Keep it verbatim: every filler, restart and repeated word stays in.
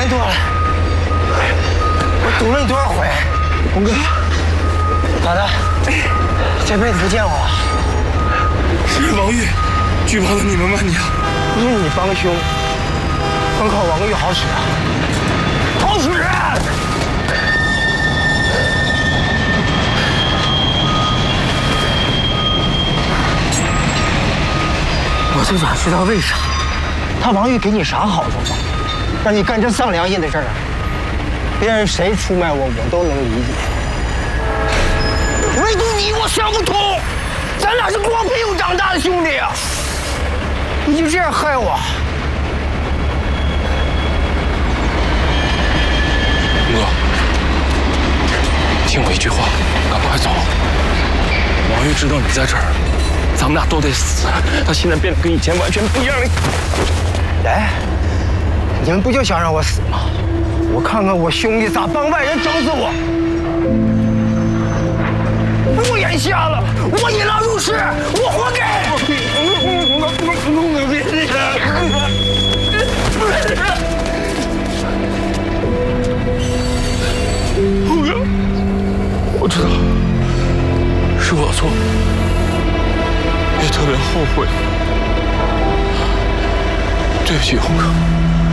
多了，我堵了你多少回？红哥，咋的？这辈子不见我了？ 是王玉举报了你们吗？你啊， 不是你帮凶，光靠王玉好使啊？好使！我就想知道为啥，他王玉给你啥好处吗？让你干这丧良心的事儿啊？别人谁出卖我，我都能理解，唯独你我想不通。咱俩是光屁股长大的兄弟啊！你就这样害我？ 哥，听我一句话，赶快走。王玉知道你在这儿，咱们俩都得死。他现在变得跟以前完全不一样了。 哎，你们不就想让我死吗？我看看我兄弟咋帮外人整死我！我眼瞎了，我引狼入室，我活该！ 红哥，我知道是我错，也特别后悔。对不起，红哥。